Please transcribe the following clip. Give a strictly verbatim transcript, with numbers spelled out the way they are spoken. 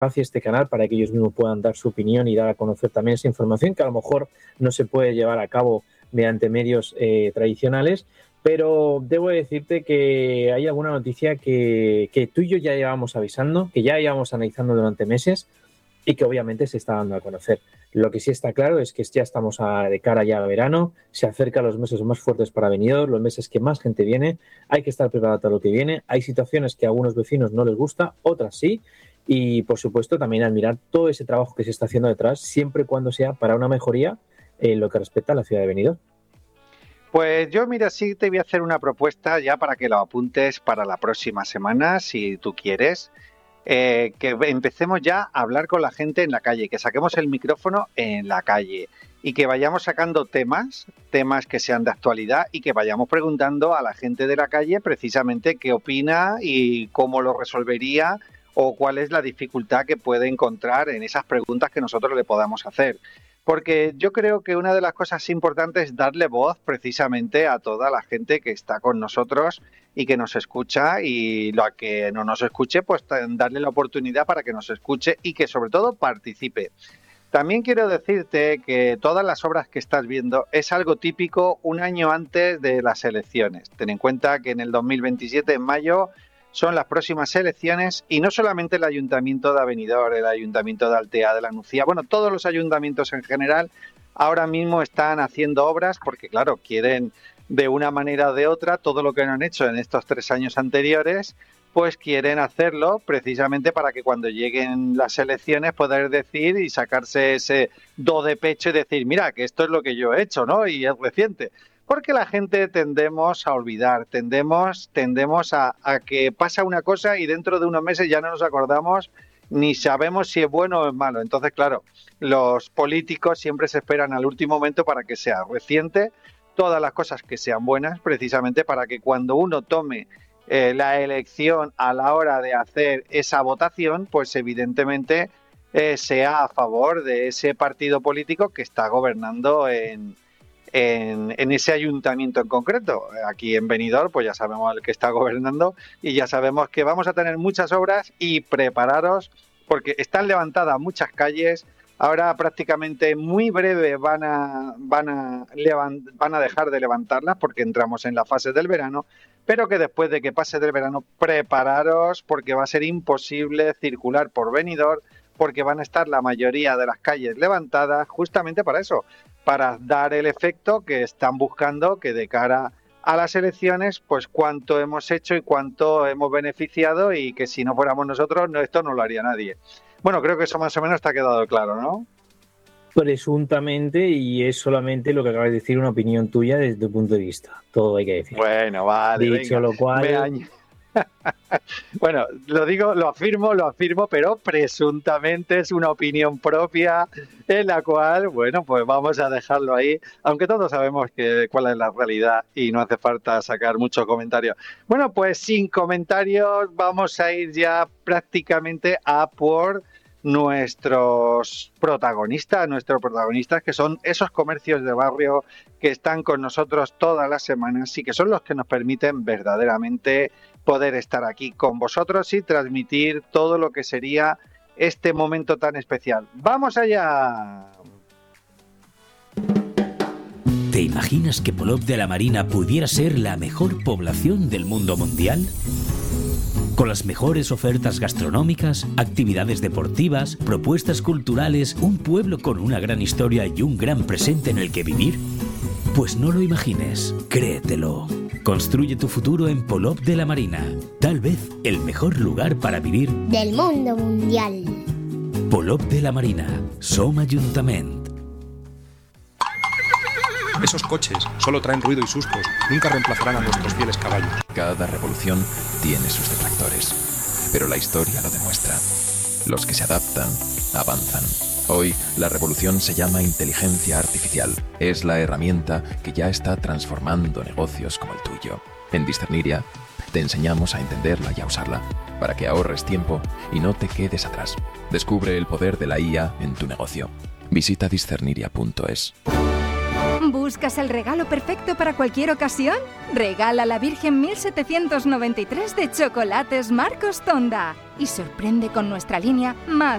espacio, este canal, para que ellos mismos puedan dar su opinión y dar a conocer también esa información que a lo mejor no se puede llevar a cabo mediante medios eh, tradicionales. Pero debo decirte que hay alguna noticia que, que tú y yo ya llevamos avisando, que ya llevamos analizando durante meses y que obviamente se está dando a conocer. Lo que sí está claro es que ya estamos a, de cara ya a verano, se acercan los meses más fuertes para Benidorm, los meses que más gente viene, hay que estar preparado para lo que viene. Hay situaciones que a algunos vecinos no les gusta, otras sí, y por supuesto también admirar todo ese trabajo que se está haciendo detrás, siempre y cuando sea para una mejoría en lo que respecta a la ciudad de Benidorm. Pues yo, mira, sí te voy a hacer una propuesta ya para que lo apuntes para la próxima semana, si tú quieres. Eh, que empecemos ya a hablar con la gente en la calle, que saquemos el micrófono en la calle y que vayamos sacando temas, temas que sean de actualidad y que vayamos preguntando a la gente de la calle precisamente qué opina y cómo lo resolvería o cuál es la dificultad que puede encontrar en esas preguntas que nosotros le podamos hacer. Porque yo creo que una de las cosas importantes es darle voz precisamente a toda la gente que está con nosotros y que nos escucha, y la que no nos escuche, pues darle la oportunidad para que nos escuche y que sobre todo participe. También quiero decirte que todas las obras que estás viendo es algo típico un año antes de las elecciones. Ten en cuenta que en el dos mil veintisiete, en mayo, son las próximas elecciones y no solamente el Ayuntamiento de Benidorm, el Ayuntamiento de Altea, de la Nucía, bueno, todos los ayuntamientos en general ahora mismo están haciendo obras porque, claro, quieren de una manera o de otra todo lo que no han hecho en estos tres años anteriores, pues quieren hacerlo precisamente para que cuando lleguen las elecciones poder decir y sacarse ese do de pecho y decir, mira, que esto es lo que yo he hecho, ¿no? Y es reciente. Porque la gente tendemos a olvidar, tendemos, tendemos a, a que pasa una cosa y dentro de unos meses ya no nos acordamos ni sabemos si es bueno o es malo. Entonces, claro, los políticos siempre se esperan al último momento para que sea reciente todas las cosas que sean buenas, precisamente para que cuando uno tome eh, la elección a la hora de hacer esa votación, pues evidentemente eh, sea a favor de ese partido político que está gobernando en En, en ese ayuntamiento en concreto. Aquí en Benidorm, pues ya sabemos el que está gobernando y ya sabemos que vamos a tener muchas obras y prepararos porque están levantadas muchas calles. Ahora prácticamente muy breve van a, van a, levant, van a dejar de levantarlas porque entramos en la fase del verano, pero que después de que pase del verano, prepararos porque va a ser imposible circular por Benidorm porque van a estar la mayoría de las calles levantadas justamente para eso, para dar el efecto que están buscando, que de cara a las elecciones, pues cuánto hemos hecho y cuánto hemos beneficiado y que si no fuéramos nosotros, no, esto no lo haría nadie. Bueno, creo que eso más o menos te ha quedado claro, ¿no? Presuntamente, y es solamente lo que acabas de decir, una opinión tuya desde tu punto de vista. Todo hay que decir. Bueno, vale. Dicho venga, lo cual... me Bueno, lo digo, lo afirmo, lo afirmo, pero presuntamente es una opinión propia en la cual, bueno, pues vamos a dejarlo ahí, aunque todos sabemos que cuál es la realidad y no hace falta sacar muchos comentarios. Bueno, pues sin comentarios vamos a ir ya prácticamente a por nuestros protagonistas, nuestros protagonistas que son esos comercios de barrio que están con nosotros todas las semanas y que son los que nos permiten verdaderamente poder estar aquí con vosotros y transmitir todo lo que sería este momento tan especial. ¡Vamos allá! ¿Te imaginas que Polop de la Marina pudiera ser la mejor población del mundo mundial? Con las mejores ofertas gastronómicas, actividades deportivas, propuestas culturales, un pueblo con una gran historia y un gran presente en el que vivir. Pues no lo imagines, créetelo. Construye tu futuro en Polop de la Marina. Tal vez el mejor lugar para vivir del mundo mundial. Polop de la Marina. Som Ajuntament. Esos coches solo traen ruido y sustos. Nunca reemplazarán a nuestros fieles caballos. Cada revolución tiene sus detractores, pero la historia lo demuestra. Los que se adaptan, avanzan. Hoy, la revolución se llama inteligencia artificial. Es la herramienta que ya está transformando negocios como el tuyo. En Discerniria, te enseñamos a entenderla y a usarla, para que ahorres tiempo y no te quedes atrás. Descubre el poder de la I A en tu negocio. Visita discerniria punto es. ¿Buscas el regalo perfecto para cualquier ocasión? Regala la Virgen mil setecientos noventa y tres de Chocolates Marcos Tonda y sorprende con nuestra línea más